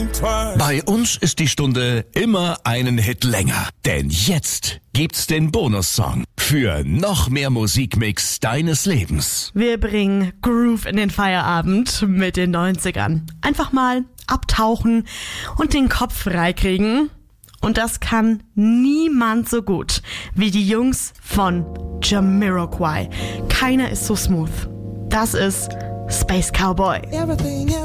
think twice. Bei uns ist die Stunde immer einen Hit länger. Denn jetzt gibt's den Bonussong für noch mehr Musikmix deines Lebens. Wir bringen Groove in den Feierabend mit den 90ern. Einfach mal abtauchen und den Kopf freikriegen. Und das kann niemand so gut wie die Jungs von Jamiroquai. Keiner ist so smooth. Das ist Space Cowboy. Everything